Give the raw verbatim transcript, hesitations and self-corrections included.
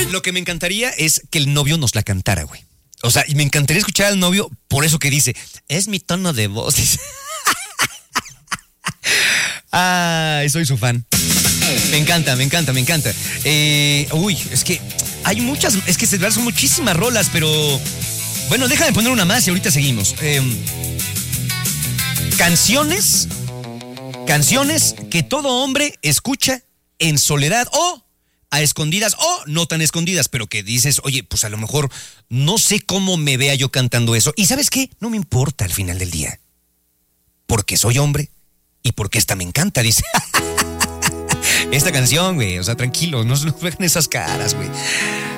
lo que me encantaría es que el novio nos la cantara, güey. O sea, y me encantaría escuchar al novio por eso que dice, es mi tono de voz. Ay, soy su fan. Me encanta, me encanta, me encanta. Eh, uy, es que hay muchas, es que se son muchísimas rolas, pero... Bueno, déjame poner una más y ahorita seguimos. Eh, canciones, canciones que todo hombre escucha en soledad o a escondidas o no tan escondidas, pero que dices, oye, pues a lo mejor no sé cómo me vea yo cantando eso. ¿Y sabes qué? No me importa al final del día. Porque soy hombre y porque esta me encanta, dice. Esta canción, güey, o sea, tranquilo, no se nos vean esas caras, güey.